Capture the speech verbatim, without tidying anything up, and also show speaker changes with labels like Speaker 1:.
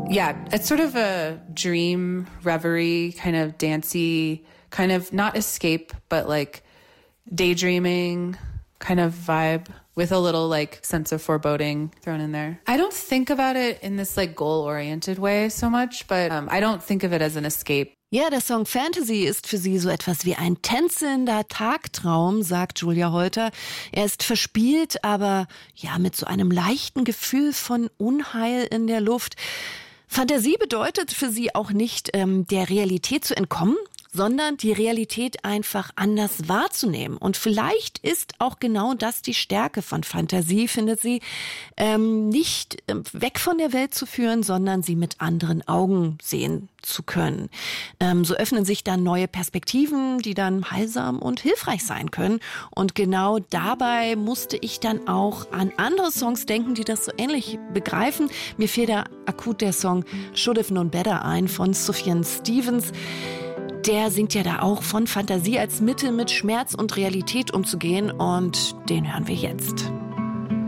Speaker 1: Yeah, it's sort of a dream, reverie, kind of dancey, kind of not escape, but like daydreaming kind of vibe with a little like sense of foreboding thrown in there. I don't think about it in this like goal-oriented way so much, but um, I don't think of it as an escape.
Speaker 2: Ja, der Song Fantasy ist für sie so etwas wie ein tänzelnder Tagtraum, sagt Julia Holter. Er ist verspielt, aber ja mit so einem leichten Gefühl von Unheil in der Luft. Fantasie bedeutet für sie auch nicht, ähm, der Realität zu entkommen, sondern die Realität einfach anders wahrzunehmen. Und vielleicht ist auch genau das die Stärke von Fantasie, findet sie, ähm, nicht ähm, weg von der Welt zu führen, sondern sie mit anderen Augen sehen zu können. Ähm, so öffnen sich dann neue Perspektiven, die dann heilsam und hilfreich sein können. Und genau dabei musste ich dann auch an andere Songs denken, die das so ähnlich begreifen. Mir fiel da akut der Song Should Have Known Better ein von Sufjan Stevens. Der singt ja da auch von Fantasie als Mittel mit Schmerz und Realität umzugehen und den hören wir jetzt.